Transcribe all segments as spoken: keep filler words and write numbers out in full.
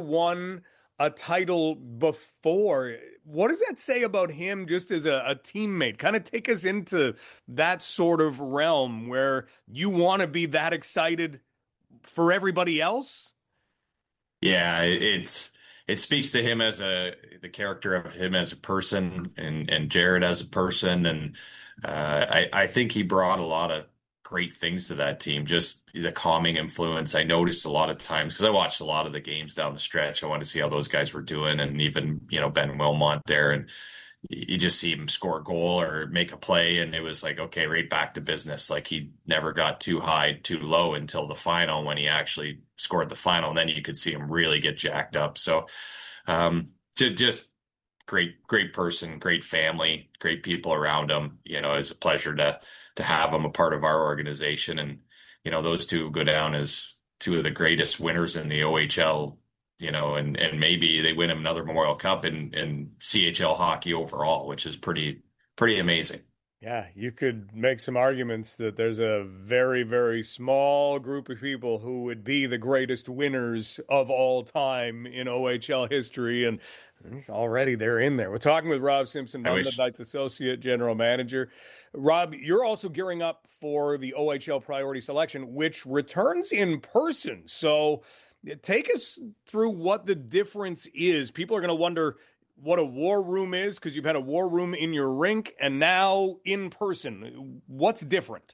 won a title before. What does that say about him just as a, a teammate? Kind of take us into that sort of realm where you want to be that excited for everybody else. Yeah, it's it speaks to him as a the character of him as a person and and Jared as a person and uh, I I think he brought a lot of great things to that team. Just the calming influence. I noticed a lot of times because I watched a lot of the games down the stretch. I wanted to see how those guys were doing, and even you know Ben Wilmot there, and you just see him score a goal or make a play, and it was like, okay, right back to business. Like he never got too high, too low until the final when he actually scored the final. And then you could see him really get jacked up. So um, just great, great person, great family, great people around him. You know, it's a pleasure to to have him a part of our organization. And you know, those two go down as two of the greatest winners in the O H L, you know, and and maybe they win another Memorial Cup in in C H L hockey overall, which is pretty pretty amazing. Yeah, you could make some arguments that there's a very, very small group of people who would be the greatest winners of all time in O H L history, and already they're in there. We're talking with Rob Simpson, I London wish. Knights Associate General Manager. Rob, you're also gearing up for the O H L Priority Selection, which returns in person. So take us through what the difference is. People are going to wonder what a war room is because you've had a war room in your rink and now in person. What's different?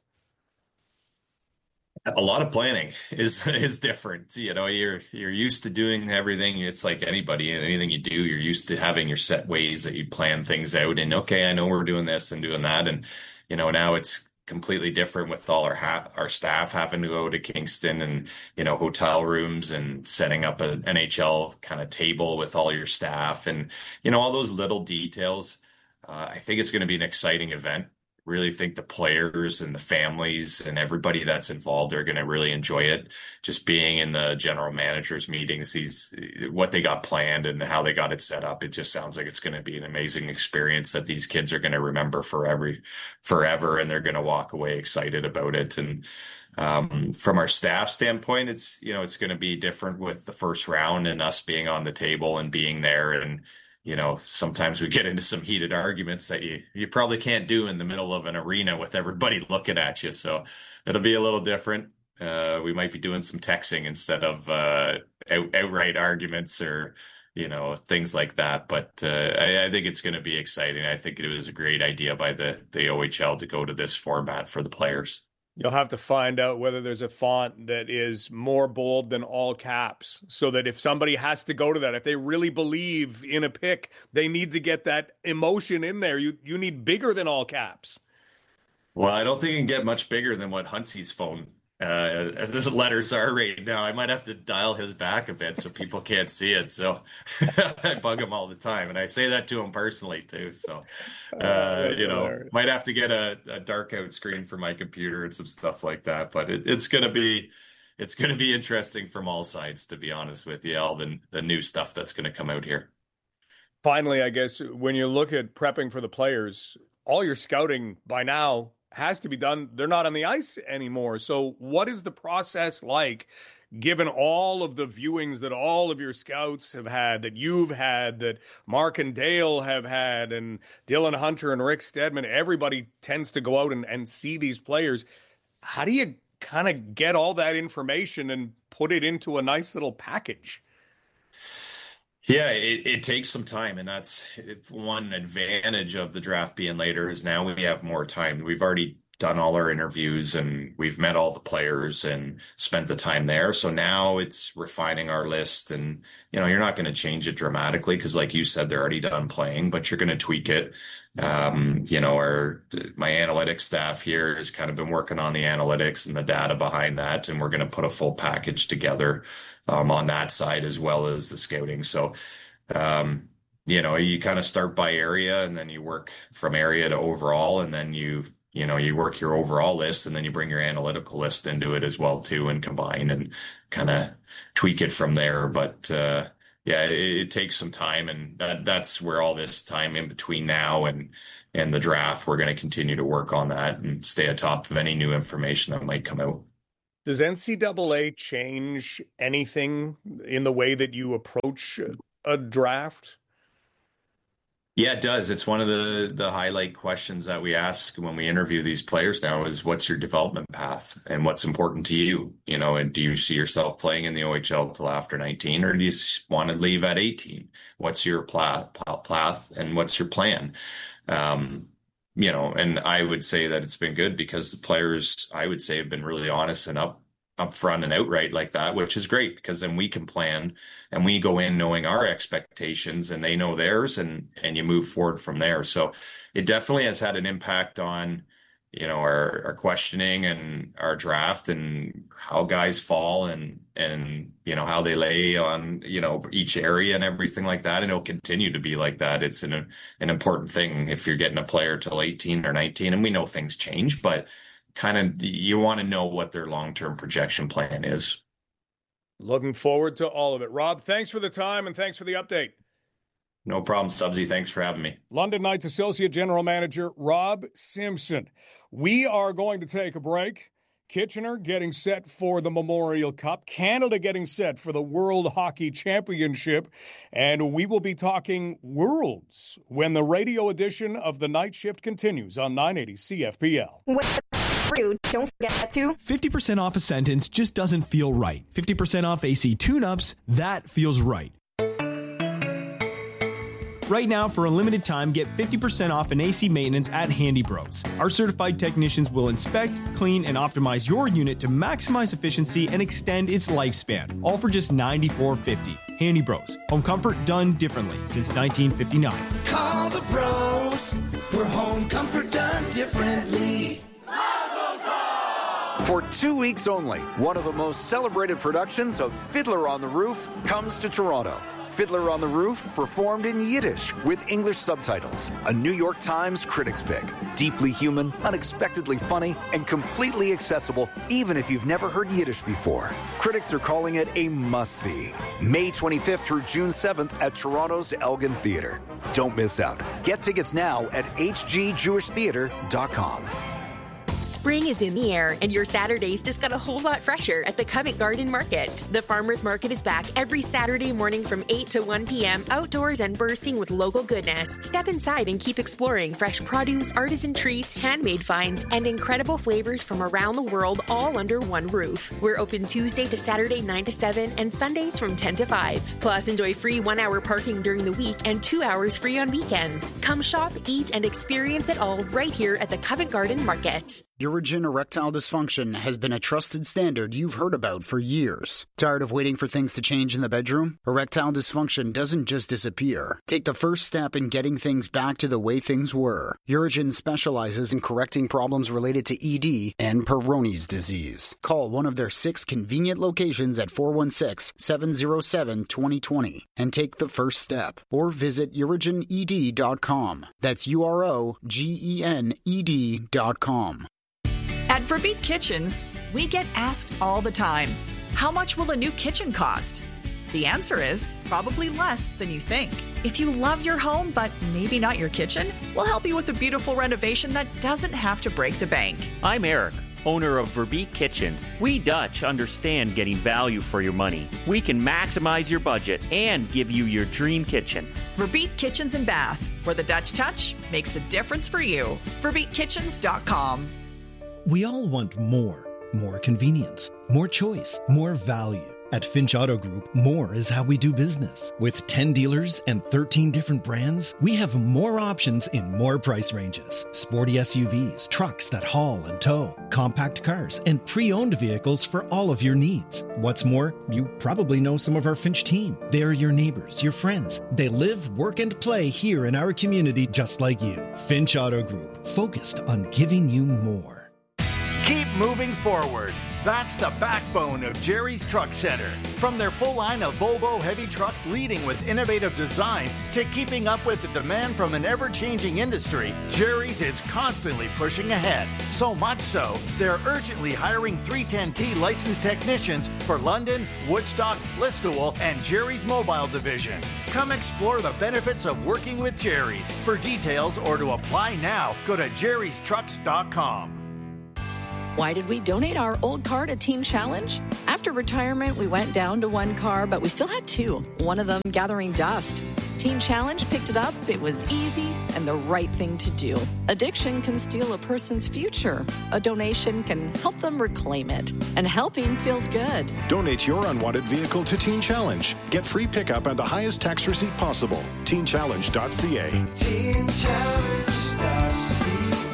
A lot of planning is is different. You know, you're you're used to doing everything. It's like anybody and anything you do, you're used to having your set ways that you plan things out. And okay, I know we're doing this and doing that. And you know, now it's completely different with all our ha our staff having to go to Kingston and you know hotel rooms and setting up an N H L kind of table with all your staff and you know all those little details. Uh, I think it's going to be an exciting event. Really think the players and the families and everybody that's involved are going to really enjoy it. Just being in the general managers meetings, these what they got planned and how they got it set up. It just sounds like it's going to be an amazing experience that these kids are going to remember forever, forever, and they're going to walk away excited about it. And um, from our staff standpoint, it's you know it's going to be different with the first round and us being on the table and being there and you know, sometimes we get into some heated arguments that you you probably can't do in the middle of an arena with everybody looking at you. So it'll be a little different. Uh, we might be doing some texting instead of uh, out, outright arguments or, you know, things like that. But uh, I, I think it's going to be exciting. I think it was a great idea by the, the O H L to go to this format for the players. You'll have to find out whether there's a font that is more bold than all caps so that if somebody has to go to that, if they really believe in a pick, they need to get that emotion in there. You you need bigger than all caps. Well, I don't think it can get much bigger than what Huntsy's phone uh, the letters are right now. I might have to dial his back a bit so people can't see it. So I bug him all the time, and I say that to him personally too. So uh, Oh, you know, hilarious. might have to get a, a dark out screen for my computer and some stuff like that. But it, it's gonna be it's gonna be interesting from all sides, to be honest with you, all the the new stuff that's gonna come out here. Finally, I guess when you look at prepping for the players, all your scouting by now has to be done. They're not on the ice anymore. So, what is the process like, given all of the viewings that all of your scouts have had, that you've had, that Mark and Dale have had, and Dylan Hunter and Rick Stedman? Everybody tends to go out and, and see these players. How do you kind of get all that information and put it into a nice little package? Yeah, it, it takes some time, and that's one advantage of the draft being later is now we have more time. We've already done all our interviews and we've met all the players and spent the time there. So now it's refining our list, and you know, you're not going to change it dramatically because, like you said, they're already done playing, but you're going to tweak it. Um, you know, our my analytics staff here has kind of been working on the analytics and the data behind that, and we're going to put a full package together um, on that side as well as the scouting. So, um, you know, you kind of start by area and then you work from area to overall, and then you, you know, you work your overall list and then you bring your analytical list into it as well too and combine and kind of tweak it from there. But, uh, yeah, it, it takes some time, and that, that's where all this time in between now and and the draft, we're going to continue to work on that and stay atop of any new information that might come out. Does N C double A change anything in the way that you approach a draft? Yeah, it does. It's one of the the highlight questions that we ask when we interview these players now is what's your development path and what's important to you? You know, and do you see yourself playing in the O H L till after nineteen, or do you want to leave at eighteen? What's your path, path and what's your plan? Um, you know, and I would say that it's been good because the players, I would say, have been really honest and up upfront and outright like that, which is great because then we can plan and we go in knowing our expectations and they know theirs, and and you move forward from there. So it definitely has had an impact on, you know, our, our questioning and our draft and how guys fall and, and, you know, how they lay on, you know, each area and everything like that. And it'll continue to be like that. It's an, an important thing if you're getting a player till eighteen or nineteen, and we know things change, but kind of you want to know what their long-term projection plan is. Looking forward to all of it. Rob, thanks for the time and thanks for the update. No problem, Subsy. Thanks for having me. London Knights Associate General Manager Rob Simpson. We are going to take a break. Kitchener getting set for the Memorial Cup. Canada getting set for the World Hockey Championship. And we will be talking Worlds when the radio edition of The Night Shift continues on nine eighty C F P L. Don't forget to fifty percent off a sentence just doesn't feel right. fifty percent off A C tune-ups, that feels right. Right now, for a limited time, get fifty percent off an A C maintenance at Handy Bros. Our certified technicians will inspect, clean, and optimize your unit to maximize efficiency and extend its lifespan, all for just ninety-four fifty. Handy Bros. Home comfort done differently since nineteen fifty-nine. Call the bros for home comfort done differently. For two weeks only, one of the most celebrated productions of Fiddler on the Roof comes to Toronto. Fiddler on the Roof, performed in Yiddish with English subtitles. A New York Times critics pick. Deeply human, unexpectedly funny, and completely accessible even if you've never heard Yiddish before. Critics are calling it a must-see. May twenty-fifth through June seventh at Toronto's Elgin Theatre. Don't miss out. Get tickets now at h g jewish theatre dot com. Spring is in the air, and your Saturdays just got a whole lot fresher at the Covent Garden Market. The Farmers Market is back every Saturday morning from eight to one p.m., outdoors and bursting with local goodness. Step inside and keep exploring fresh produce, artisan treats, handmade finds, and incredible flavors from around the world, all under one roof. We're open Tuesday to Saturday nine to seven and Sundays from ten to five. Plus, enjoy free one-hour parking during the week and two hours free on weekends. Come shop, eat, and experience it all right here at the Covent Garden Market. Urogyn erectile dysfunction has been a trusted standard you've heard about for years. Tired of waiting for things to change in the bedroom? Erectile dysfunction doesn't just disappear. Take the first step in getting things back to the way things were. Urogyn specializes in correcting problems related to E D and Peyronie's disease. Call one of their six convenient locations at four one six, seven zero seven, two zero two zero and take the first step. Or visit urogyn e d dot com. That's U R O G E N E D dot com. At Verbeet Kitchens, we get asked all the time, how much will a new kitchen cost? The answer is probably less than you think. If you love your home, but maybe not your kitchen, we'll help you with a beautiful renovation that doesn't have to break the bank. I'm Eric, owner of Verbeet Kitchens. We Dutch understand getting value for your money. We can maximize your budget and give you your dream kitchen. Verbeet Kitchens and Bath, where the Dutch touch makes the difference for you. verbeet kitchens dot com. We all want more. More convenience, more choice, more value. At Finch Auto Group, more is how we do business. With ten dealers and thirteen different brands, we have more options in more price ranges. Sporty S U Vs, trucks that haul and tow, compact cars, and pre-owned vehicles for all of your needs. What's more, you probably know some of our Finch team. They are your neighbors, your friends. They live, work, and play here in our community just like you. Finch Auto Group, focused on giving you more. Keep moving forward. That's the backbone of Jerry's Truck Center. From their full line of Volvo heavy trucks leading with innovative design to keeping up with the demand from an ever-changing industry, Jerry's is constantly pushing ahead. So much so, they're urgently hiring three ten T licensed technicians for London, Woodstock, Listowel, and Jerry's Mobile Division. Come explore the benefits of working with Jerry's. For details or to apply now, go to jerrys trucks dot com. Why did we donate our old car to Teen Challenge? After retirement, we went down to one car, but we still had two, one of them gathering dust. Teen Challenge picked it up. It was easy and the right thing to do. Addiction can steal a person's future. A donation can help them reclaim it. And helping feels good. Donate your unwanted vehicle to Teen Challenge. Get free pickup and the highest tax receipt possible. teen challenge dot c a. teen challenge dot c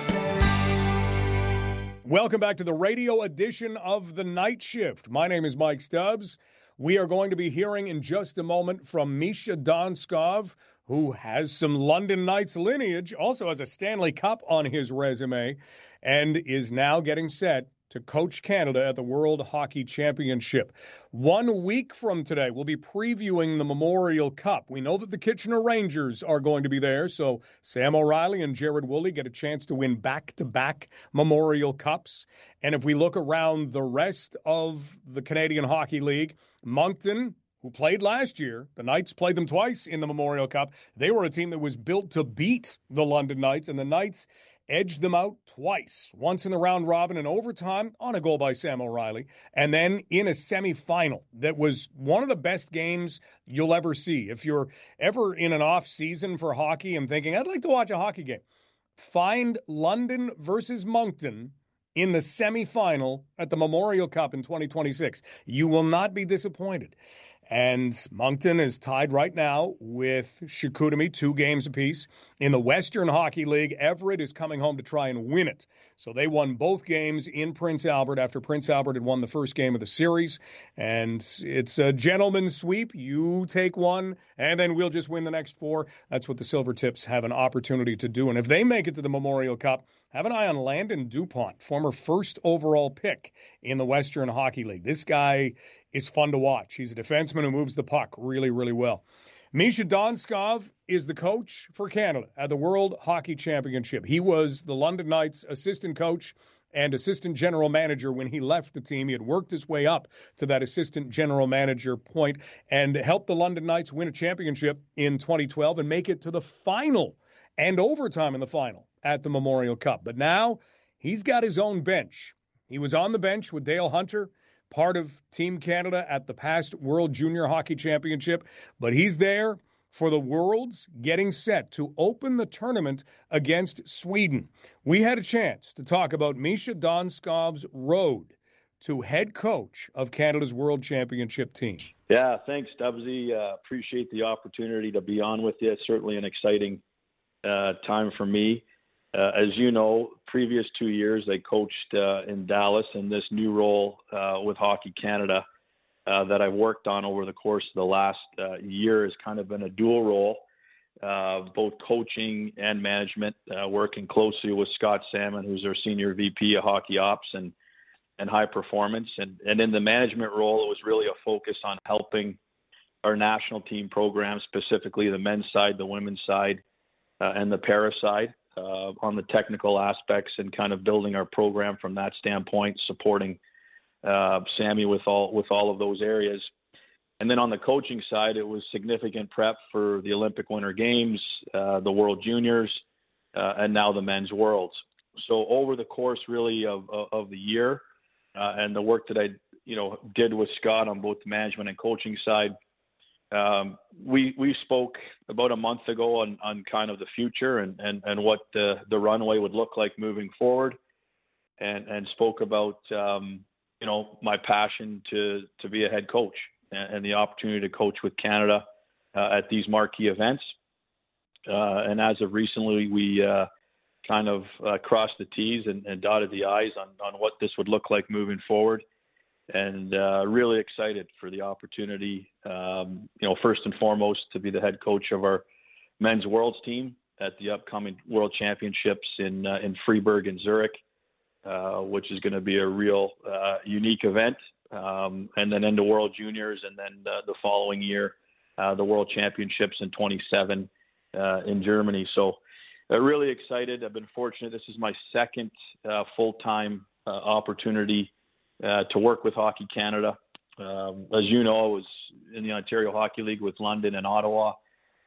a. Welcome back to the radio edition of The Night Shift. My name is Mike Stubbs. We are going to be hearing in just a moment from Misha Donskov, who has some London Knights lineage, also has a Stanley Cup on his resume, and is now getting set to coach Canada at the World Hockey Championship. One week from today, we'll be previewing the Memorial Cup. We know that the Kitchener Rangers are going to be there, so Sam O'Reilly and Jared Woolley get a chance to win back-to-back Memorial Cups. And if we look around the rest of the Canadian Hockey League, Moncton, who played last year, the Knights played them twice in the Memorial Cup. They were a team that was built to beat the London Knights, and the Knights edged them out twice, once in the round robin in overtime on a goal by Sam O'Reilly, and then in a semifinal that was one of the best games you'll ever see. If you're ever in an off season for hockey and thinking, I'd like to watch a hockey game, find London versus Moncton in the semifinal at the Memorial Cup in twenty twenty-six. You will not be disappointed. And Moncton is tied right now with Chicoutimi, two games apiece. In the Western Hockey League, Everett is coming home to try and win it. So they won both games in Prince Albert after Prince Albert had won the first game of the series. And it's a gentleman's sweep. You take one, and then we'll just win the next four. That's what the Silvertips have an opportunity to do. And if they make it to the Memorial Cup, have an eye on Landon DuPont, former first overall pick in the Western Hockey League. This guy is fun to watch. He's a defenseman who moves the puck really, really well. Misha Donskov is the coach for Canada at the World Hockey Championship. He was the London Knights assistant coach and assistant general manager when he left the team. He had worked his way up to that assistant general manager point and helped the London Knights win a championship in twenty twelve and make it to the final and overtime in the final at the Memorial Cup. But now he's got his own bench. He was on the bench with Dale Hunter, part of Team Canada at the past World Junior Hockey Championship, but he's there for the Worlds getting set to open the tournament against Sweden. We had a chance to talk about Misha Donskov's road to head coach of Canada's World Championship team. Yeah, thanks, Stubbsy. Uh, appreciate the opportunity to be on with you. It's certainly an exciting uh, time for me. Uh, as you know, previous two years I coached uh, in Dallas, and this new role uh, with Hockey Canada uh, that I've worked on over the course of the last uh, year has kind of been a dual role, uh, both coaching and management, uh, working closely with Scott Salmon, who's our Senior V P of Hockey Ops and, and High Performance. And, and in the management role, it was really a focus on helping our national team programs, specifically the men's side, the women's side, uh, and the para side. Uh, on the technical aspects and kind of building our program from that standpoint, supporting uh, Sammy with all with all of those areas. And then on the coaching side, it was significant prep for the Olympic Winter Games, uh, the World Juniors, uh, and now the Men's Worlds. So over the course really of of, of the year uh, and the work that I you know did with Scott on both the management and coaching side, Um, we we spoke about a month ago on, on kind of the future and, and, and what the, the runway would look like moving forward, and, and spoke about um, you know my passion to to be a head coach and, and the opportunity to coach with Canada uh, at these marquee events. Uh, and as of recently, we uh, kind of uh, crossed the T's and, and dotted the I's on, on what this would look like moving forward. And uh, really excited for the opportunity, um, you know, first and foremost, to be the head coach of our men's worlds team at the upcoming World Championships in uh, in Freiburg and Zurich, uh, which is going to be a real uh, unique event. Um, and then into World Juniors, and then uh, the following year, uh, the World Championships in twenty-seven uh, in Germany. So uh, really excited. I've been fortunate. This is my second uh, full-time uh, opportunity Uh, to work with Hockey Canada. Um, as you know, I was in the Ontario Hockey League with London and Ottawa.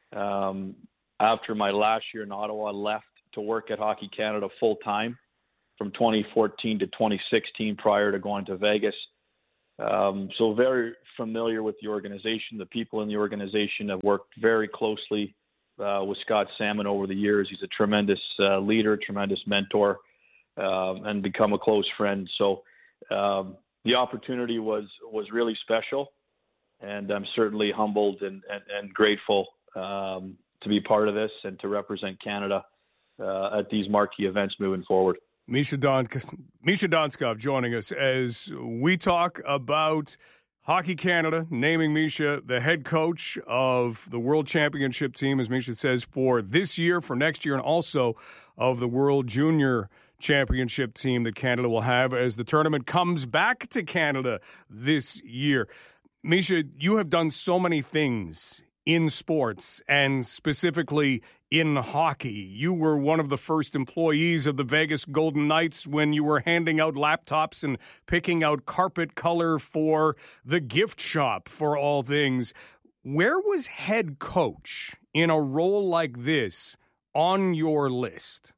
Um, after my last year in Ottawa, I left to work at Hockey Canada full time. from twenty fourteen to twenty sixteen prior to going to Vegas. Um, so very familiar with the organization. The people in the organization have worked very closely uh, with Scott Salmon over the years. He's a tremendous uh, leader, tremendous mentor, uh, and become a close friend. So um, the opportunity was was really special, and I'm certainly humbled and, and, and grateful um, to be part of this and to represent Canada uh, at these marquee events moving forward. Misha Don Misha Donskov joining us as we talk about Hockey Canada, naming Misha the head coach of the World Championship team, as Misha says, for this year, for next year, and also of the World Junior Championship team that Canada will have as the tournament comes back to Canada this year. Misha, you have done so many things in sports and specifically in hockey. You were one of the first employees of the Vegas Golden Knights when you were handing out laptops and picking out carpet color for the gift shop, for all things. Where was head coach in a role like this on your list?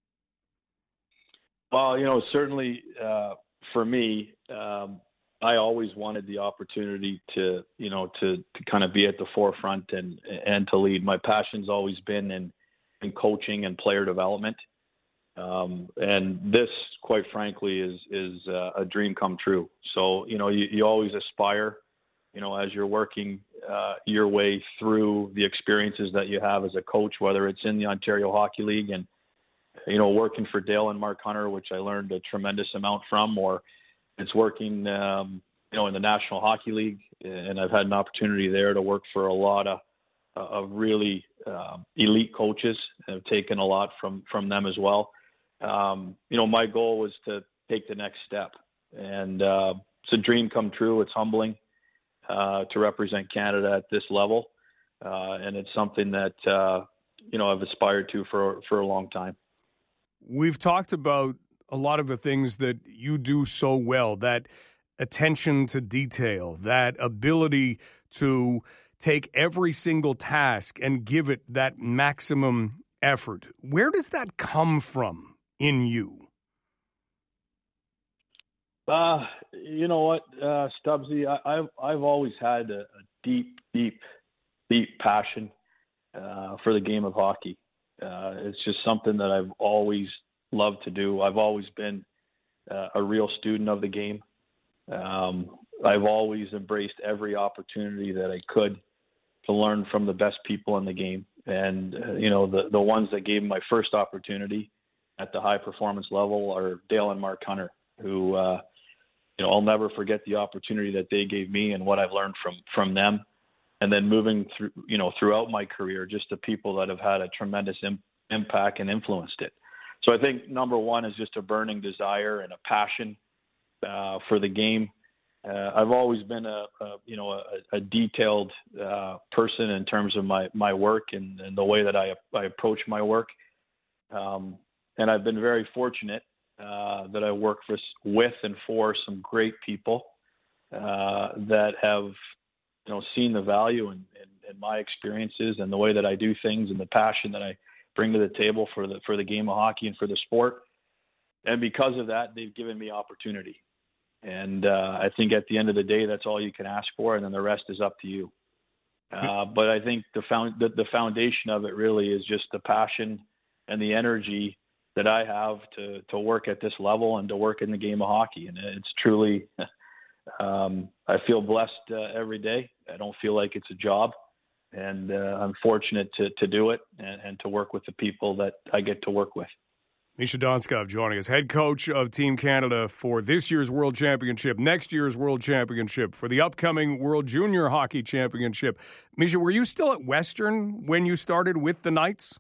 Well, you know, certainly uh, for me, um, I always wanted the opportunity to, you know, to, to kind of be at the forefront and and to lead. My passion's always been in, in coaching and player development. Um, and this, quite frankly, is is uh, a dream come true. So, you know, you, you always aspire, you know, as you're working uh, your way through the experiences that you have as a coach, whether it's in the Ontario Hockey League and, you know, working for Dale and Mark Hunter, which I learned a tremendous amount from, or it's working, um, you know, in the National Hockey League, and I've had an opportunity there to work for a lot of of really uh, elite coaches. I've taken a lot from from them as well. Um, you know, my goal was to take the next step, and uh, it's a dream come true. It's humbling uh, to represent Canada at this level, uh, and it's something that uh, you know I've aspired to for for a long time. We've talked about a lot of the things that you do so well, that attention to detail, that ability to take every single task and give it that maximum effort. Where does that come from in you? Uh, you know what, uh, Stubbsy, I, I've, I've always had a, a deep, deep, deep passion uh, for the game of hockey. Uh, it's just something that I've always loved to do. I've always been uh, a real student of the game. Um, I've always embraced every opportunity that I could to learn from the best people in the game. And, uh, you know, the, the ones that gave me my first opportunity at the high performance level are Dale and Mark Hunter, who, uh, you know, I'll never forget the opportunity that they gave me and what I've learned from, from them. And then moving through, you know, throughout my career, just the people that have had a tremendous im- impact and influenced it. So I think number one is just a burning desire and a passion uh, for the game. Uh, I've always been a, a you know a, a detailed uh, person in terms of my, my work and, and the way that I I approach my work. Um, and I've been very fortunate uh, that I work for, with and for some great people uh, that have you know seen the value in, in, in my experiences and the way that I do things and the passion that I bring to the table for the for the game of hockey and for the sport. And because of that, they've given me opportunity. And uh, I think at the end of the day, that's all you can ask for, and then the rest is up to you. Uh, but I think the, found, the, the foundation of it really is just the passion and the energy that I have to, to work at this level and to work in the game of hockey. And it's truly, um, I feel blessed uh, every day. I don't feel like it's a job. And uh, I'm fortunate to, to do it and, and to work with the people that I get to work with. Misha Donskov joining us, head coach of Team Canada for this year's World Championship, next year's World Championship, for the upcoming World Junior Hockey Championship. Misha, were you still at Western when you started with the Knights?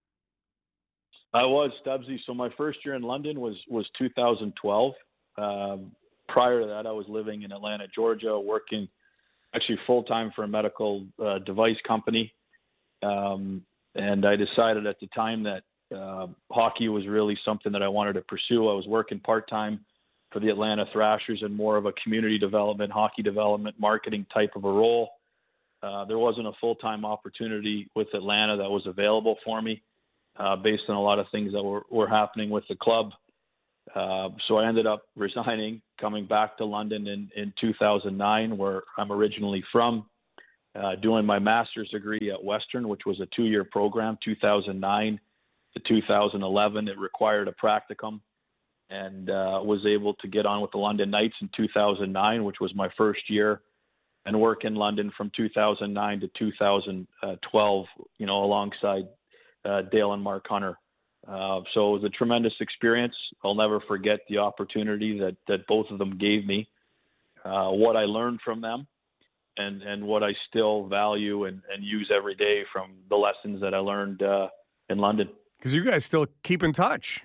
I was, Stubbsy. So my first year in London was, was two thousand twelve. Um, prior to that, I was living in Atlanta, Georgia, working actually full-time for a medical uh, device company. Um, and I decided at the time that uh, hockey was really something that I wanted to pursue. I was working part-time for the Atlanta Thrashers in more of a community development, hockey development, marketing type of a role. Uh, there wasn't a full-time opportunity with Atlanta that was available for me uh, based on a lot of things that were, were happening with the club. Uh, so I ended up resigning, coming back to London in, in two thousand nine, where I'm originally from, uh, doing my master's degree at Western, which was a two-year program, two thousand nine to two thousand eleven. It required a practicum, and uh, was able to get on with the London Knights in two thousand nine, which was my first year, and work in London from two thousand nine to two thousand twelve, you know, alongside uh, Dale and Mark Hunter. Uh, so it was a tremendous experience. I'll never forget the opportunity that, that both of them gave me, uh, what I learned from them, and, and what I still value and, and use every day from the lessons that I learned uh, in London. Because you guys still keep in touch.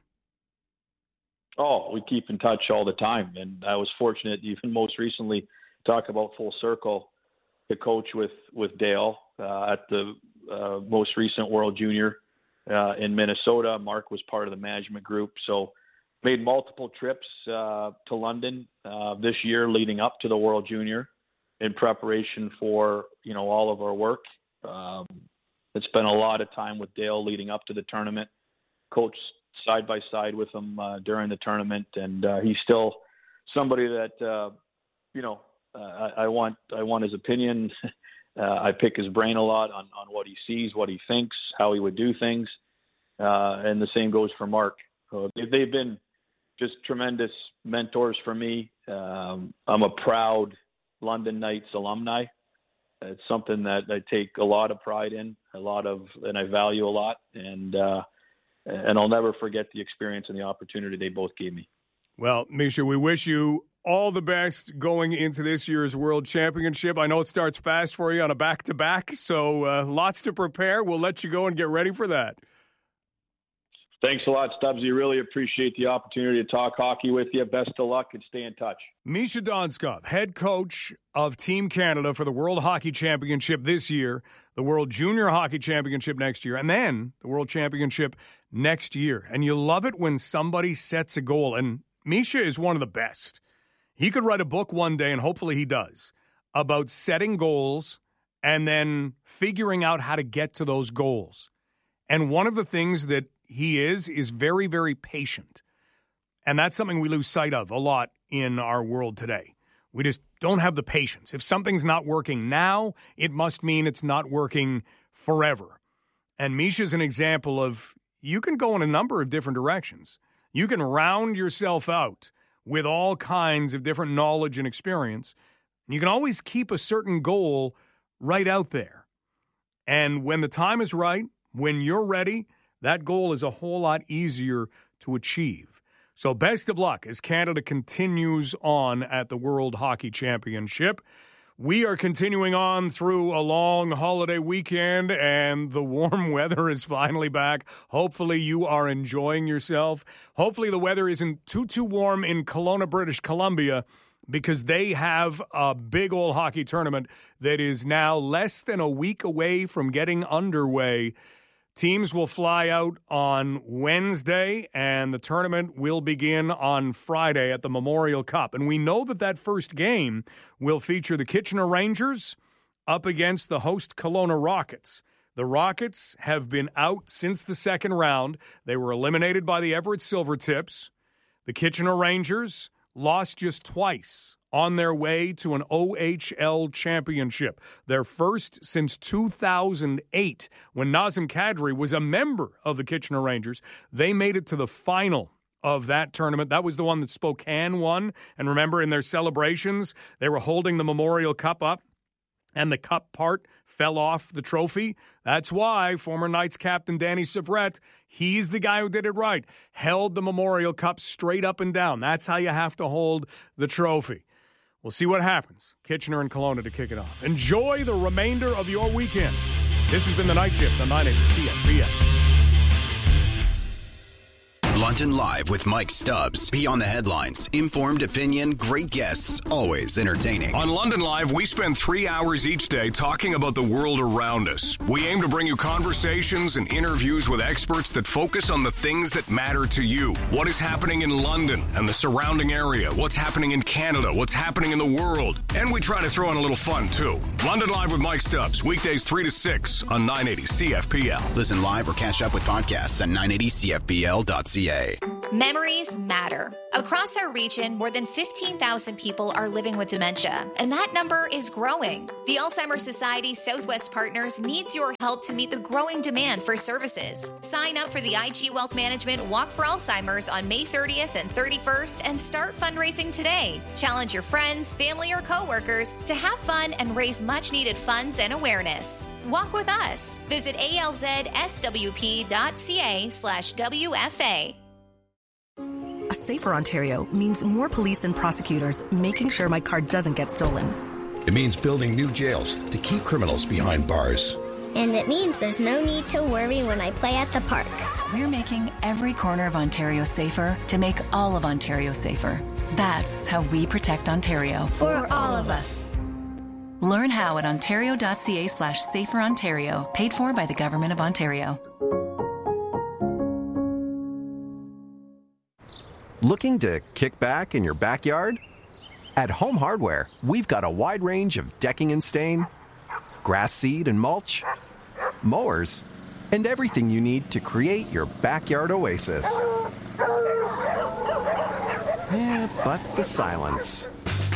Oh, we keep in touch all the time. And I was fortunate, even most recently, talk about full circle, to coach with, with Dale uh, at the uh, most recent World Junior Uh, in Minnesota. Mark was part of the management group, so made multiple trips uh, to London uh, this year leading up to the World Junior in preparation for, you know, all of our work. Um, I spent a lot of time with Dale leading up to the tournament, coached side by side with him uh, during the tournament, and uh, he's still somebody that, uh, you know, uh, I, I want I want his opinion. Uh, I pick his brain a lot on, on what he sees, what he thinks, how he would do things. Uh, and the same goes for Mark. So they, they've been just tremendous mentors for me. Um, I'm a proud London Knights alumni. It's something that I take a lot of pride in, a lot of, and I value a lot. And, uh, and I'll never forget the experience and the opportunity they both gave me. Well, Misha, we wish you all the best going into this year's World Championship. I know it starts fast for you on a back-to-back, so uh, lots to prepare. We'll let you go and get ready for that. Thanks a lot, Stubbsy. Really appreciate the opportunity to talk hockey with you. Best of luck and stay in touch. Misha Donskov, head coach of Team Canada for the World Hockey Championship this year, the World Junior Hockey Championship next year, and then the World Championship next year. And you love it when somebody sets a goal, and Misha is one of the best. He could write a book one day, and hopefully he does, about setting goals and then figuring out how to get to those goals. And one of the things that he is, is very, very patient. And that's something we lose sight of a lot in our world today. We just don't have the patience. If something's not working now, it must mean it's not working forever. And Misha's an example of you can go in a number of different directions. You can round yourself out with all kinds of different knowledge and experience. And you can always keep a certain goal right out there. And when the time is right, when you're ready, that goal is a whole lot easier to achieve. So best of luck as Canada continues on at the World Hockey Championship. We are continuing on through a long holiday weekend, and the warm weather is finally back. Hopefully you are enjoying yourself. Hopefully the weather isn't too, too warm in Kelowna, British Columbia, because they have a big old hockey tournament that is now less than a week away from getting underway. Teams will fly out on Wednesday, and the tournament will begin on Friday at the Memorial Cup. And we know that that first game will feature the Kitchener Rangers up against the host Kelowna Rockets. The Rockets have been out since the second round. They were eliminated by the Everett Silvertips. The Kitchener Rangers lost just twice on their way to an O H L championship, their first since two thousand eight, when Nazem Kadri was a member of the Kitchener Rangers. They made it to the final of that tournament. That was the one that Spokane won. And remember, in their celebrations, they were holding the Memorial Cup up, and the cup part fell off the trophy. That's why former Knights captain Danny Savret, he's the guy who did it right, held the Memorial Cup straight up and down. That's how you have to hold the trophy. We'll see what happens. Kitchener and Kelowna to kick it off. Enjoy the remainder of your weekend. This has been The Night Shift on nine eighty C F P L. London Live with Mike Stubbs. Beyond the headlines. Informed opinion, great guests, always entertaining. On London Live, we spend three hours each day talking about the world around us. We aim to bring you conversations and interviews with experts that focus on the things that matter to you. What is happening in London and the surrounding area? What's happening in Canada? What's happening in the world? And we try to throw in a little fun, too. London Live with Mike Stubbs. Weekdays three to six on nine eighty C F P L. Listen live or catch up with podcasts at nine eighty C F P L dot C A. Memories matter. Across our region, more than fifteen thousand people are living with dementia, and that number is growing. The Alzheimer's Society Southwest Partners needs your help to meet the growing demand for services. Sign up for the I G Wealth Management Walk for Alzheimer's on May thirtieth and thirty-first and start fundraising today. Challenge your friends, family, or coworkers to have fun and raise much-needed funds and awareness. Walk with us. Visit alzswp.ca slash WFA. A safer Ontario means more police and prosecutors making sure my car doesn't get stolen. It means building new jails to keep criminals behind bars. And it means there's no need to worry when I play at the park. We're making every corner of Ontario safer to make all of Ontario safer. That's how we protect Ontario. For all of us. Learn how at ontario.ca slash safer Ontario. Paid for by the Government of Ontario. Looking to kick back in your backyard? At Home Hardware, we've got a wide range of decking and stain, grass seed and mulch, mowers, and everything you need to create your backyard oasis. Yeah, but the silence.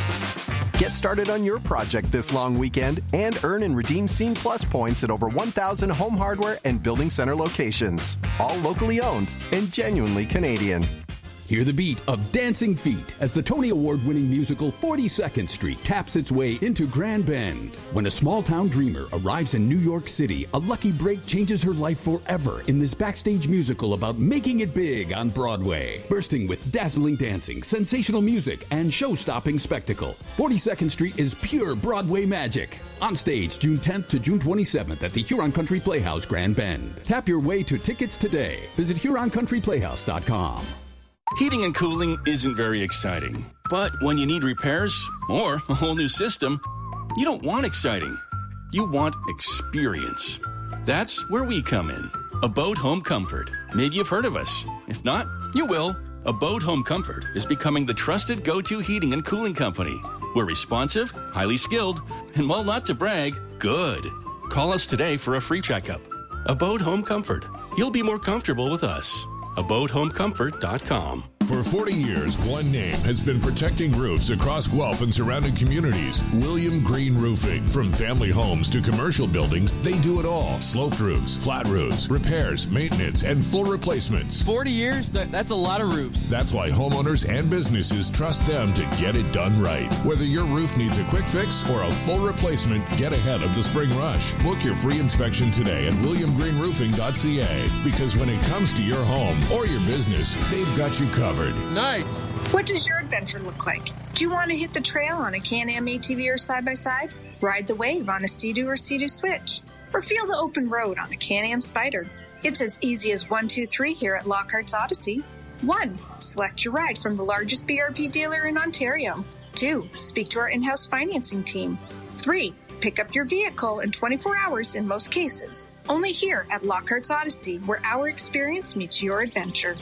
Get started on your project this long weekend and earn and redeem Scene Plus points at over one thousand Home Hardware and Building Center locations, all locally owned and genuinely Canadian. Hear the beat of Dancing Feet as the Tony Award-winning musical forty-second Street taps its way into Grand Bend. When a small-town dreamer arrives in New York City, a lucky break changes her life forever in this backstage musical about making it big on Broadway. Bursting with dazzling dancing, sensational music, and show-stopping spectacle, forty-second Street is pure Broadway magic. On stage June tenth to June twenty-seventh at the Huron Country Playhouse, Grand Bend. Tap your way to tickets today. Visit huron country playhouse dot com. Heating and cooling isn't very exciting. But when you need repairs or a whole new system, you don't want exciting. You want experience. That's where we come in. Abode Home Comfort. Maybe you've heard of us. If not, you will. Abode Home Comfort is becoming the trusted go-to heating and cooling company. We're responsive, highly skilled, and while not to brag, good. Call us today for a free checkup. Abode Home Comfort. You'll be more comfortable with us. abode home comfort dot com. For forty years, one name has been protecting roofs across Guelph and surrounding communities. William Green Roofing. From family homes to commercial buildings, they do it all. Sloped roofs, flat roofs, repairs, maintenance, and full replacements. forty years? That, that's a lot of roofs. That's why homeowners and businesses trust them to get it done right. Whether your roof needs a quick fix or a full replacement, get ahead of the spring rush. Book your free inspection today at william green roofing dot c a, because when it comes to your home or your business, they've got you covered. Nice. What does your adventure look like? Do you want to hit the trail on a Can-Am A T V or side-by-side? Ride the wave on a Sea-Doo or Sea-Doo Switch? Or feel the open road on a Can-Am Spyder? It's as easy as one, two, three here at Lockhart's Odyssey. One, select your ride from the largest B R P dealer in Ontario. Two, speak to our in-house financing team. Three, pick up your vehicle in twenty-four hours in most cases. Only here at Lockhart's Odyssey, where our experience meets your adventure.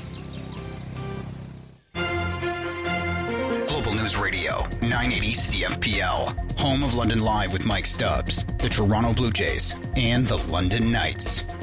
Global News Radio, nine eighty C F P L, home of London Live with Mike Stubbs, the Toronto Blue Jays, and the London Knights.